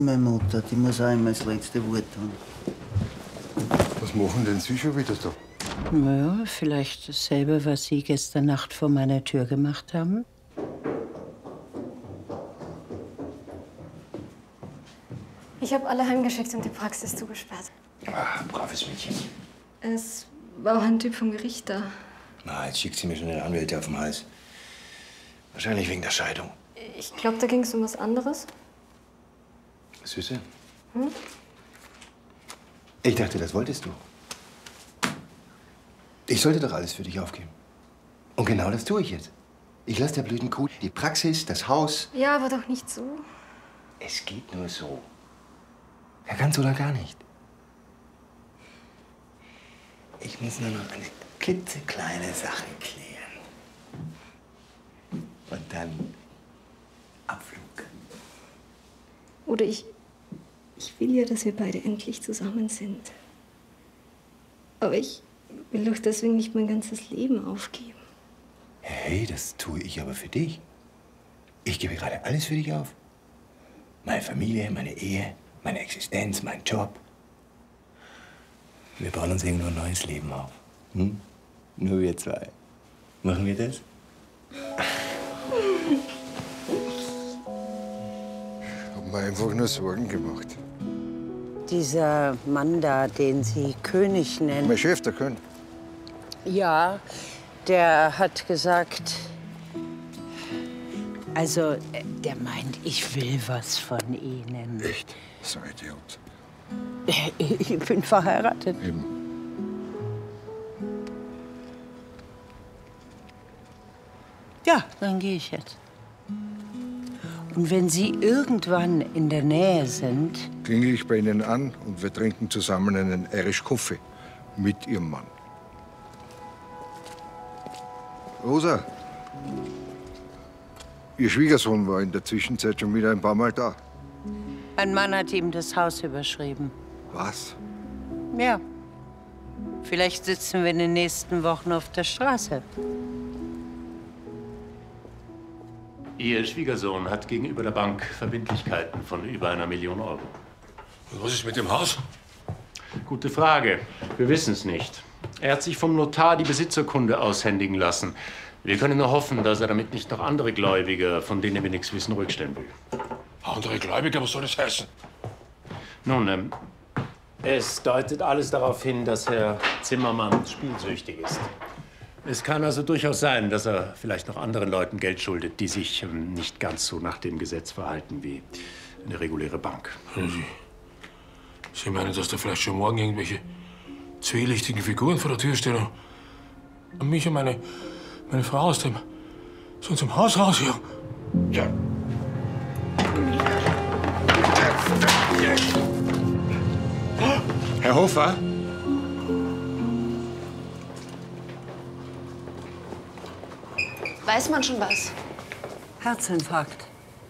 Meine Mutter, die muss auch immer das letzte Wort haben. Was machen denn Sie schon wieder da? Ja, vielleicht dasselbe, was Sie gestern Nacht vor meiner Tür gemacht haben. Ich habe alle heimgeschickt und die Praxis zugesperrt. Ah, braves Mädchen. Es war auch ein Typ vom Gericht da. Na, jetzt schickt sie mir schon eine Anwälte auf den Hals. Wahrscheinlich wegen der Scheidung. Ich glaube, da ging es um was anderes. Süße? Ich dachte, das wolltest du. Ich sollte doch alles für dich aufgeben. Und genau das tue ich jetzt. Ich lasse der blöden Kuh die Praxis, das Haus. Ja, aber doch nicht so. Es geht nur so. Ja, ganz oder gar nicht. Ich muss nur noch eine klitzekleine Sache klären. Und dann Abflug. Oder ich will ja, dass wir beide endlich zusammen sind. Aber ich will doch deswegen nicht mein ganzes Leben aufgeben. Hey, das tue ich aber für dich. Ich gebe gerade alles für dich auf. Meine Familie, meine Ehe, meine Existenz, mein Job. Wir bauen uns irgendwo ein neues Leben auf. Hm? Nur wir zwei. Machen wir das? Ich hab mir einfach nur Sorgen gemacht. Dieser Mann da, den Sie König nennen. Mein Chef, der König. Ja, der hat gesagt, also der meint, ich will was von Ihnen. Echt? So ein Idiot. Ich bin verheiratet. Eben. Ja, dann gehe ich jetzt. Und wenn Sie irgendwann in der Nähe sind, Klingel ich bei Ihnen an und wir trinken zusammen einen Irish Coffee mit Ihrem Mann. Rosa, Ihr Schwiegersohn war in der Zwischenzeit schon wieder ein paar Mal da. ein Mann hat ihm das Haus überschrieben. Was? Ja. Vielleicht sitzen wir in den nächsten Wochen auf der Straße. Ihr Schwiegersohn hat gegenüber der Bank Verbindlichkeiten von über 1 Million Euro. Und was ist mit dem Haus? Gute Frage. Wir wissen es nicht. Er hat sich vom Notar die Besitzurkunde aushändigen lassen. Wir können nur hoffen, dass er damit nicht noch andere Gläubiger, von denen wir nichts wissen, rückstellen will. Andere Gläubiger, was soll das heißen? Nun, es deutet alles darauf hin, dass Herr Zimmermann spielsüchtig ist. Es kann also durchaus sein, dass er vielleicht noch anderen Leuten Geld schuldet, die sich nicht ganz so nach dem Gesetz verhalten wie eine reguläre Bank. Sie meinen, dass da vielleicht schon morgen irgendwelche zwielichtigen Figuren vor der Tür stehen und mich und meine Frau aus unserem Haus rausjagen? Ja. Herr Hofer? Weiß man schon was? Herzinfarkt.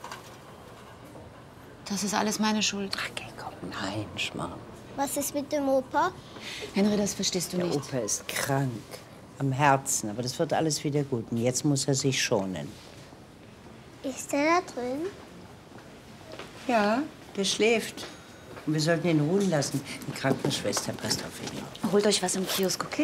Das ist alles meine Schuld. Ach, okay, komm, nein, Schmarrn. Was ist mit dem Opa? Henry, das verstehst du Der nicht. Opa ist krank. Am Herzen. Aber das wird alles wieder gut. Und jetzt muss er sich schonen. Ist er da drin? Ja, der schläft. Und wir sollten ihn ruhen lassen. Die Krankenschwester passt auf ihn. Holt euch was im Kiosk, okay?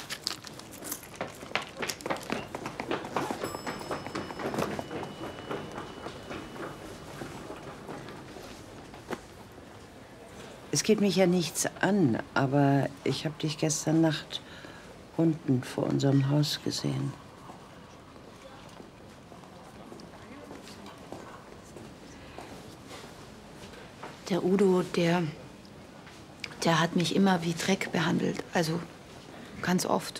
Es geht mich ja nichts an, aber ich habe dich gestern Nacht unten vor unserem Haus gesehen. Der Udo, der hat mich immer wie Dreck behandelt. Also ganz oft.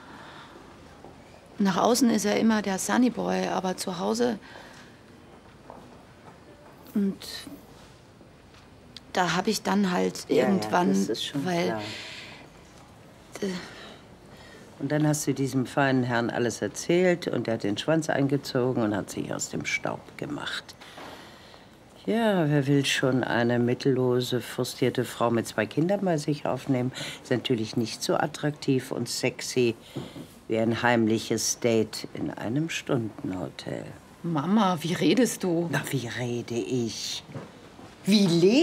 Nach außen ist er immer der Sunnyboy, aber zu Hause... Und da habe ich dann halt irgendwann, ja, das ist schon weil... klar. Und dann hast du diesem feinen Herrn alles erzählt und er hat den Schwanz eingezogen und hat sich aus dem Staub gemacht. Ja, wer will schon eine mittellose, frustrierte Frau mit 2 Kindern bei sich aufnehmen? Ist natürlich nicht so attraktiv und sexy wie ein heimliches Date in einem Stundenhotel. Mama, wie redest du? Na, wie rede ich? Wie